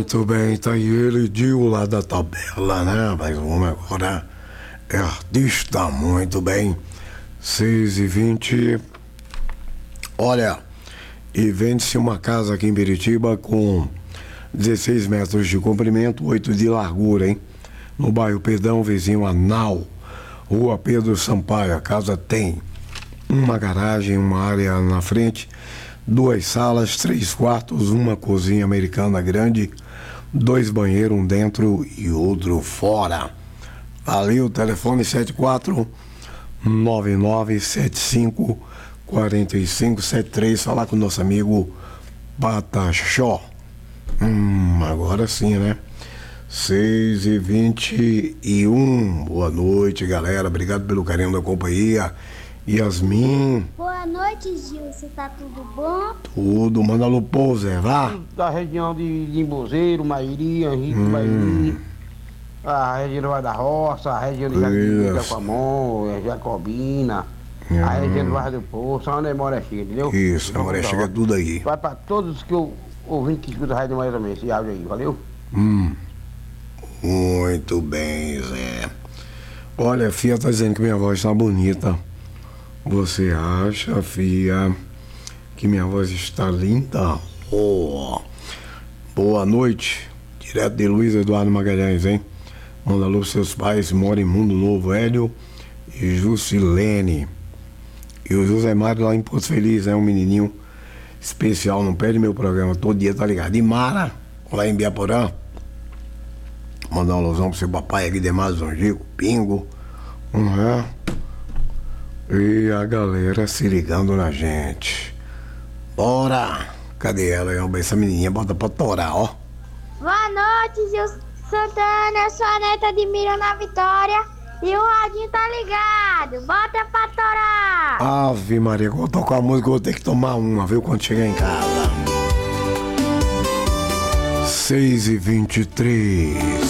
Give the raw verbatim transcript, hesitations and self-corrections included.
Muito bem, tá aí ele, Dio lá da tabela, né? Mas o homem agora é artista, muito bem. seis e vinte. Olha, e vende-se uma casa aqui em Biritiba com dezesseis metros de comprimento, oito de largura, hein? No bairro Perdão, vizinho a Nau, Rua Pedro Sampaio. A casa tem uma garagem, uma área na frente, duas salas, três quartos, uma cozinha americana grande, dois banheiros, um dentro e outro fora. Ali o telefone sete quatro nove nove sete cinco quatro cinco sete três. Falar com o nosso amigo Pataxó. Hum, agora sim, né? seis e vinte e um. Boa noite, galera. Obrigado pelo carinho da companhia. Yasmin. Boa noite, Gilson. Tá tudo bom? Tudo. Manda alô, pô, Zé, vá. Da região de, de Imbuzeiro, Mairi, Henrique, Hum. Mairi, a região do Vale da Roça, a região de Isso. Jacomon, Jacobina, Hum. a região do Barra do Poço, onde a Moré chega, entendeu? Isso, a Então, Moré vamos chega lá. tudo aí. Vai pra todos que eu ouvi que escutam a rádio mais ou menos, esse áudio aí, valeu? Hum. Muito bem, Zé. Olha, a Fia tá dizendo que minha voz tá bonita. Você acha, Fia, que minha voz está linda? Oh. Boa noite. Direto de Luiz Eduardo Magalhães, hein? Manda alô pros seus pais, mora em Mundo Novo, Hélio e Jusilene. E o José Mário lá em Porto Feliz, é um menininho especial, não perde meu programa, todo dia tá ligado. E Mara, lá em Biaporã. Mandar um alusão pro seu papai aqui, Demar Zongico, Pingo. Uhum. E a galera se ligando na gente. Bora! Cadê ela? Essa menininha bota pra torar, ó. Boa noite, Gilson Santana. Eu sou a neta de Miriam na Vitória. E o radinho tá ligado. Bota pra torar. Ave Maria, quando eu tocar a música eu vou ter que tomar uma, viu? Quando chegar em casa. seis e vinte e três.